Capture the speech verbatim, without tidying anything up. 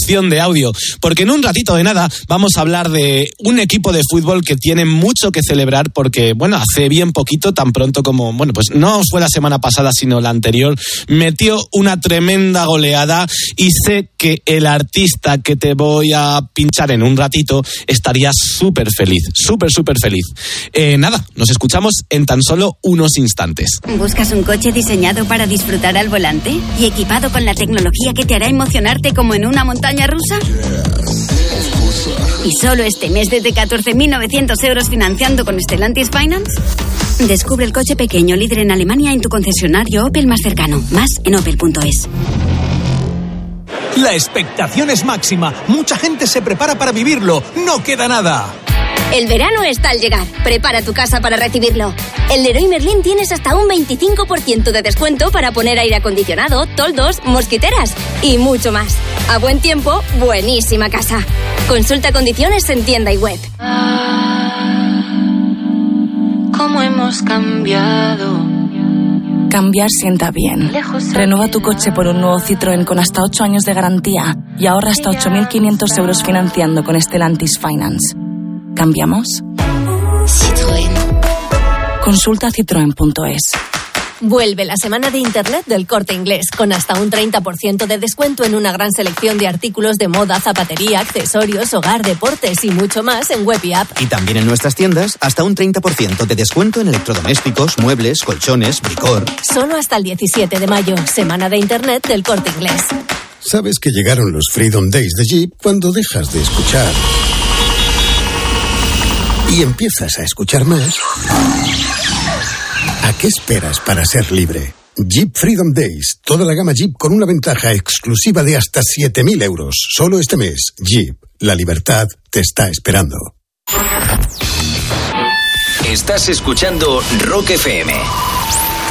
opción de audio, porque en un ratito de nada vamos a hablar de un equipo de fútbol que tiene mucho que celebrar porque, bueno, hace bien poquito, tan pronto como, bueno, pues no fue la semana pasada, sino la anterior, metió una tremenda goleada y sé que el artista que te voy a pinchar en un ratito estaría súper feliz, súper, súper feliz. Eh, nada, nos escuchamos en tan solo unos instantes. ¿Buscas un coche diseñado para disfrutar al volante y equipado con la tecnología que te hará emocionarte como en una montaña rusa? ¿Y solo este mes desde catorce mil novecientos euros financiando con Stellantis Finance? Descubre el coche pequeño líder en Alemania en tu concesionario Opel más cercano. Más en opel punto es. La expectación es máxima. Mucha gente se prepara para vivirlo. No queda nada. El verano está al llegar. Prepara tu casa para recibirlo. En Leroy Merlin tienes hasta un veinticinco por ciento de descuento para poner aire acondicionado, toldos, mosquiteras y mucho más. A buen tiempo, buenísima casa. Consulta condiciones en tienda y web. ¿Cómo hemos cambiado? Cambiar sienta bien. Renueva tu coche por un nuevo Citroën con hasta ocho años de garantía y ahorra hasta ocho mil quinientos euros financiando con Stellantis Finance. ¿Cambiamos? Citroën. Consulta citroen punto es. Vuelve la semana de Internet del Corte Inglés, con hasta un treinta por ciento de descuento en una gran selección de artículos de moda, zapatería, accesorios, hogar, deportes y mucho más en web y app. Y también en nuestras tiendas, hasta un treinta por ciento de descuento en electrodomésticos, muebles, colchones, bricor. Solo hasta el diecisiete de mayo, semana de Internet del Corte Inglés. Sabes que llegaron los Freedom Days de Jeep cuando dejas de escuchar y empiezas a escuchar más. ¿A qué esperas para ser libre? Jeep Freedom Days. Toda la gama Jeep con una ventaja exclusiva de hasta siete mil euros. Solo este mes. Jeep. La libertad te está esperando. Estás escuchando Rock F M.